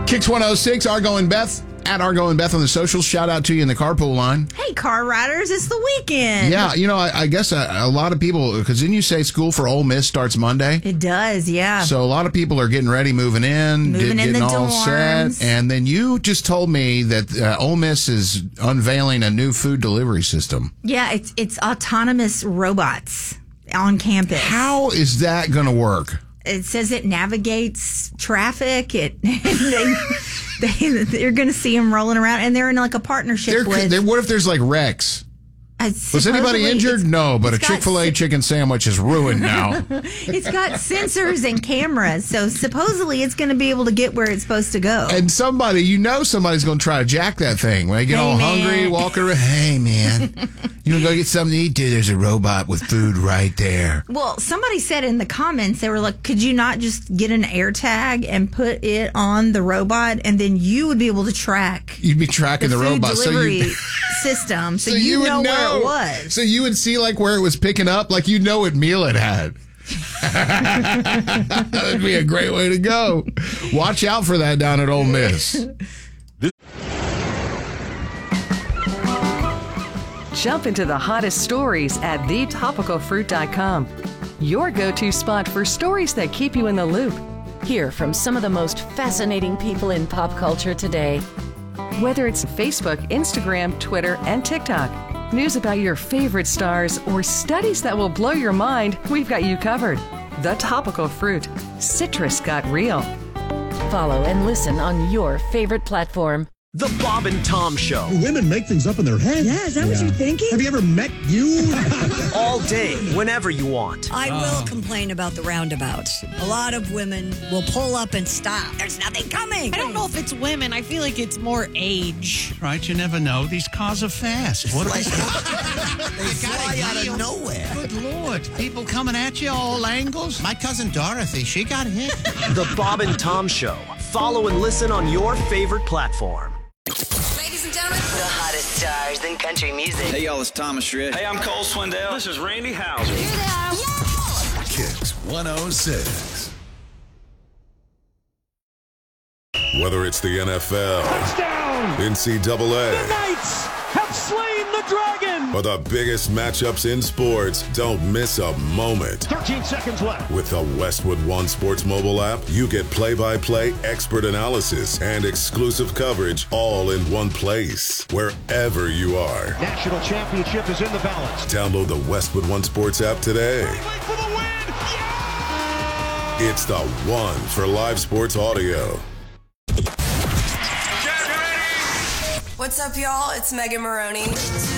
Kicks 106, Argo and Beth. At Argo and Beth on the socials. Shout out to you in the carpool line. Hey, car riders, it's the weekend. Yeah, I guess a lot of people, because didn't you say school for Ole Miss starts Monday? It does, yeah. So a lot of people are getting ready, moving in, getting the all dorms. set. And then you just told me that Ole Miss is unveiling a new food delivery system. Yeah, it's autonomous robots on campus. How is that going to work? It says it navigates traffic. You're going to see them rolling around, and they're in like a partnership with. What if there's like wrecks? Was anybody injured? No, but a Chick-fil-A chicken sandwich is ruined now. It's got sensors and cameras, so supposedly it's going to be able to get where it's supposed to go. And somebody's going to try to jack that thing. When they get hungry, walk around. Hey, man, you want to go get something to eat? Dude, there's a robot with food right there. Well, somebody said in the comments, they were like, could you not just get an AirTag and put it on the robot, and then you would be able to track. You'd be tracking the robot. Delivery system, so you know where it was. So you would see like where it was picking up, like you know what meal it had. That would be a great way to go. Watch out for that down at Ole Miss. Jump into the hottest stories at thetopicalfruit.com. Your go-to spot for stories that keep you in the loop. Hear from some of the most fascinating people in pop culture today. Whether it's Facebook, Instagram, Twitter, and TikTok, news about your favorite stars, or studies that will blow your mind, we've got you covered. The Topical Fruit. Citrus got real. Follow and listen on your favorite platform. The Bob and Tom Show. Women make things up in their head. Yeah, is that what you're thinking? Have you ever met you? All day, whenever you want. I will complain about the roundabouts. A lot of women will pull up and stop. There's nothing coming. I don't know if it's women. I feel like it's more age. Right, you never know. These cars are fast. What are they? They fly out of nowhere. Good Lord. People coming at you all angles. My cousin Dorothy, she got hit. The Bob and Tom Show. Follow and listen on your favorite platform. Ladies and gentlemen, the hottest stars in country music. Hey, y'all, it's Thomas Rhett. Hey, I'm Cole Swindell. This is Randy Houser. Here they are. Yeah! Kicks 106. Whether it's the NFL, touchdown, NCAA, the Knights have slain the dragon, or the biggest matchups in sports, don't miss a moment. 13 seconds left. With the Westwood One Sports mobile app, you get play-by-play expert analysis and exclusive coverage all in one place, wherever you are. National championship is in the balance. Download the Westwood One Sports app today. For the win. Yeah! It's the one for live sports audio. What's up, y'all? It's Megan Maroney.